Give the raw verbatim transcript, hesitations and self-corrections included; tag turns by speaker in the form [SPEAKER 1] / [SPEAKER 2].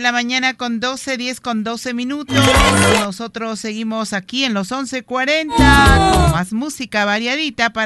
[SPEAKER 1] la mañana con doce, diez con doce minutos. Nosotros seguimos aquí en los once cuarenta con más música variadita para